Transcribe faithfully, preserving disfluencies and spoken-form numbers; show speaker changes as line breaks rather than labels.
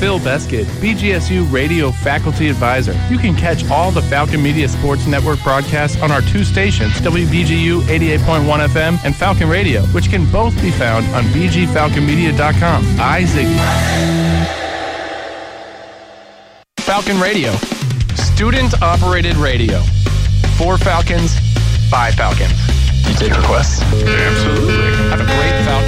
Phil Beskid, B G S U Radio Faculty Advisor. You can catch all the Falcon Media Sports Network broadcasts on our two stations, W B G U eighty-eight point one F M and Falcon Radio, which can both be found on b g falcon media dot com. I Ziggy. Falcon Radio. Student-operated radio. For Falcons, by Falcons.
You take requests?
Absolutely. Have a great Falcon.